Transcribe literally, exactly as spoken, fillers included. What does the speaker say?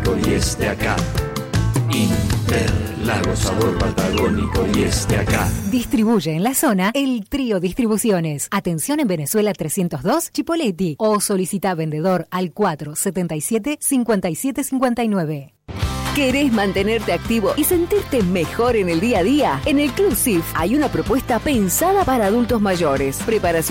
patagónico y este acá. Interlagos, sabor patagónico y este acá. Distribuye en la zona el Trío Distribuciones. Atención en Venezuela trescientos dos, Chipoleti. O solicita vendedor al cuatro setenta y siete, cincuenta y siete cincuenta y nueve. ¿Querés mantenerte activo y sentirte mejor en el día a día? En el Club S I F hay una propuesta pensada para adultos mayores. Preparación